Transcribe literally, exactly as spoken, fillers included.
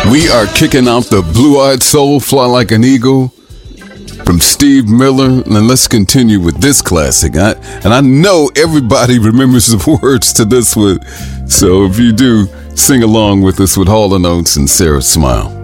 We are kicking out the Blue-Eyed Soul, Fly Like an Eagle, from Steve Miller. And let's continue with this classic. I, and I know everybody remembers the words to this one. So if you do, sing along with us with Hall and Oates and Sarah Smile.